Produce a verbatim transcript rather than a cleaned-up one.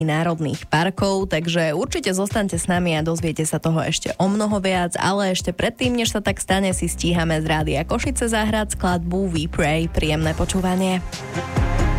národných parkov, takže určite zostaňte s nami a dozviete sa toho ešte o mnoho viac, ale ešte predtým, než sa tak stane, si stíhame z Rádia Košice zahrať skladbu We Pray. Príjemné počúvanie.